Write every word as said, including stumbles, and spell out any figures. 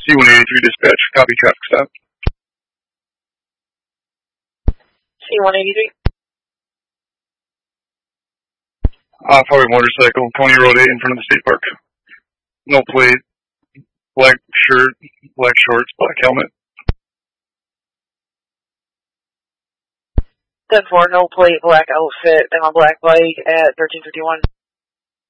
C one eighty-three dispatch, copy traffic stop. C one eighty-three. Off-highway motorcycle, County Road eight in front of the state park. No plate, black shirt, black shorts, black helmet. ten four, no plate, black outfit, and a black bike at thirteen fifty-one.